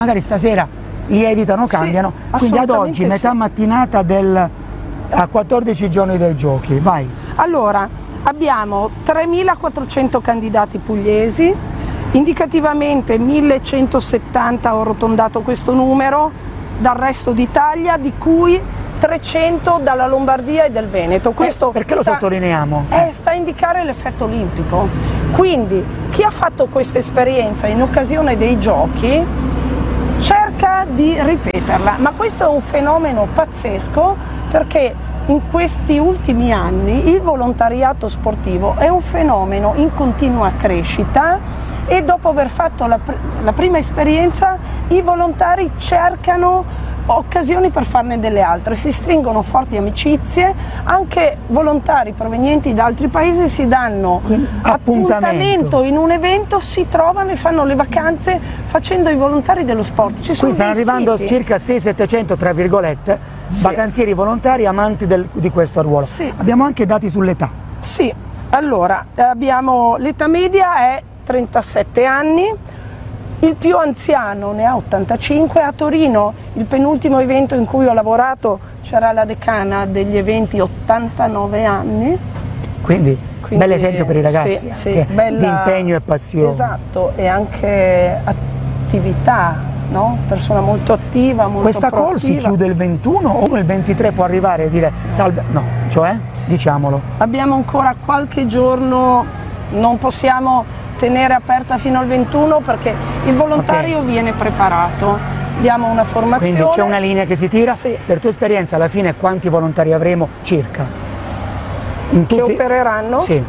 magari stasera lievitano, cambiano, sì, quindi ad oggi, sì. metà mattinata a 14 giorni dai giochi, vai. Allora, abbiamo 3.400 candidati pugliesi, indicativamente 1.170, ho arrotondato questo numero, dal resto d'Italia, di cui 300 dalla Lombardia e del Veneto. Questo perché lo sottolineiamo? Sta a indicare l'effetto olimpico. Quindi chi ha fatto questa esperienza in occasione dei giochi cerca di ripeterla, ma questo è un fenomeno pazzesco, perché in questi ultimi anni il volontariato sportivo è un fenomeno in continua crescita e dopo aver fatto la prima esperienza i volontari cercano occasioni per farne delle altre, si stringono forti amicizie, anche volontari provenienti da altri paesi si danno appuntamento in un evento, si trovano e fanno le vacanze facendo i volontari dello sport. Ci sono stanno arrivando circa 600-700 tra virgolette vacanzieri volontari amanti di questo ruolo. Sì. Abbiamo anche dati sull'età. Sì, allora abbiamo l'età media è 37 anni. Il più anziano ne ha 85, a Torino il penultimo evento in cui ho lavorato c'era la decana degli eventi 89 anni. Quindi bel esempio per i ragazzi, di impegno e passione. Esatto, e anche attività, no? Persona molto attiva, molto Questa proattiva. call si chiude il 21 o il 23 può arrivare e dire salve? No, cioè, diciamolo. Abbiamo ancora qualche giorno, non possiamo tenere aperta fino al 21 perché il volontario viene preparato, diamo una formazione. Quindi c'è una linea che si tira? Sì. Per tua esperienza alla fine quanti volontari avremo circa? Che opereranno? Sì.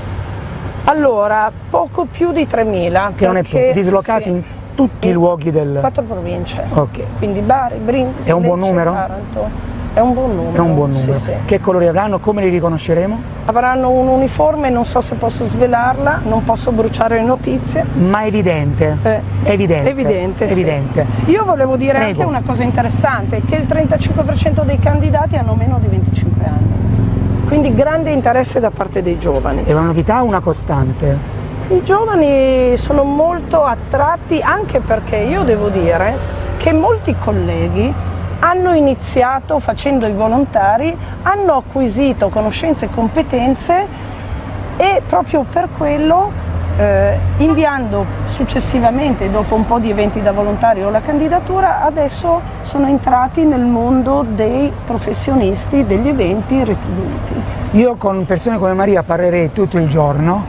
Allora, poco più di 3.000. Che non è poco, dislocati in tutti i luoghi del... 4 province. Ok. Quindi Bari, Brindisi, È un buon Lecce, numero? Taranto. È un buon numero. È un buon numero. Sì. Che colori avranno? Come li riconosceremo? Avranno un uniforme, non so se posso svelarla, non posso bruciare le notizie. Ma evidente. Evidente. Evidente. Io volevo dire anche una cosa interessante, che il 35% dei candidati hanno meno di 25 anni. Quindi grande interesse da parte dei giovani. È una novità o una costante? I giovani sono molto attratti, anche perché io devo dire che molti colleghi hanno iniziato facendo i volontari, hanno acquisito conoscenze e competenze e proprio per quello inviando successivamente, dopo un po' di eventi da volontario, la candidatura, adesso sono entrati nel mondo dei professionisti degli eventi retribuiti. Io con persone come Maria parlerei tutto il giorno,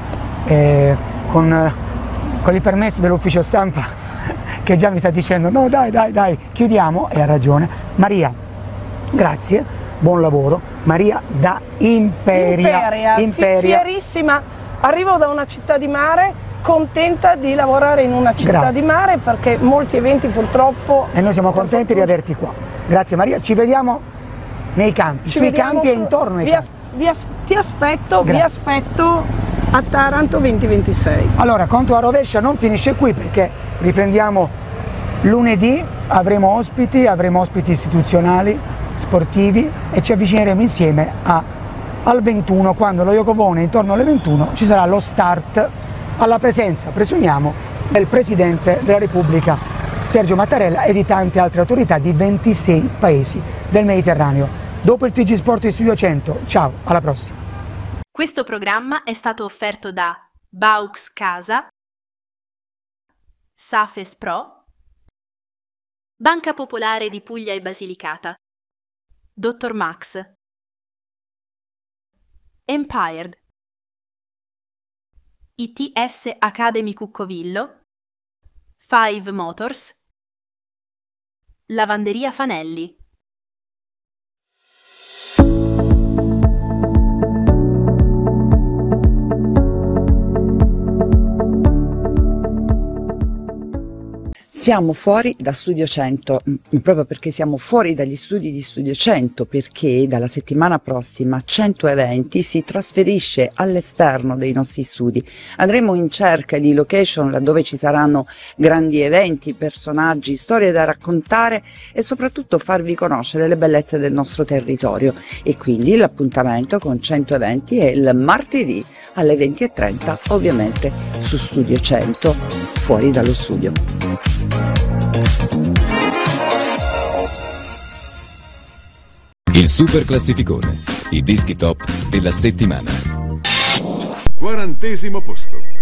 con il permesso dell'ufficio stampa che già mi sta dicendo no dai, chiudiamo, e ha ragione. Maria, grazie, buon lavoro. Maria da Imperia. Fierissima, arrivo da una città di mare, contenta di lavorare in una città di mare perché molti eventi purtroppo... E noi siamo contenti di averti qua. Grazie Maria, ci vediamo nei campi, sui campi e intorno ai campi. Vi aspetto a Taranto 2026. Allora, conto a rovescia non finisce qui perché riprendiamo lunedì, avremo ospiti istituzionali, sportivi e ci avvicineremo insieme al 21, quando lo Iocovone intorno alle 21 ci sarà lo start alla presenza, presumiamo, del Presidente della Repubblica Sergio Mattarella e di tante altre autorità di 26 paesi del Mediterraneo. Dopo il TG Sport di Studio 100, ciao, alla prossima. Questo programma è stato offerto da Baux Casa, Safes Pro, Banca Popolare di Puglia e Basilicata, Dr. Max, Empired, ITS Academy Cuccovillo, Five Motors, Lavanderia Fanelli. Siamo fuori da Studio 100, proprio perché siamo fuori dagli studi di Studio 100, perché dalla settimana prossima 100 Eventi si trasferisce all'esterno dei nostri studi. Andremo in cerca di location laddove ci saranno grandi eventi, personaggi, storie da raccontare e soprattutto farvi conoscere le bellezze del nostro territorio. E quindi l'appuntamento con 100 Eventi è il martedì alle 20:30, ovviamente su Studio 100, fuori dallo studio. Il super classificone, i dischi top della settimana. 40° posto.